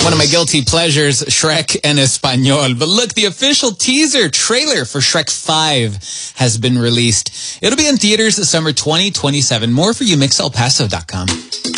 One of my guilty pleasures, Shrek en Español. But look, the official teaser trailer for Shrek 5 has been released. It'll be in theaters this summer 2027. More for you, mixelpaso.com.